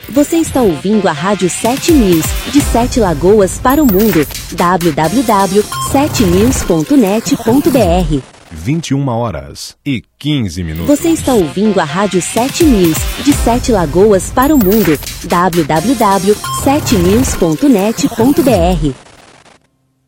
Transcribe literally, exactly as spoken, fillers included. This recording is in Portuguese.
Você está ouvindo a Rádio sete News, de Sete Lagoas para o mundo. w w w ponto sete news ponto net ponto b r. vinte e uma horas e quinze minutos. Você está ouvindo a Rádio sete News, de Sete Lagoas para o mundo. w w w ponto sete news ponto net ponto b r.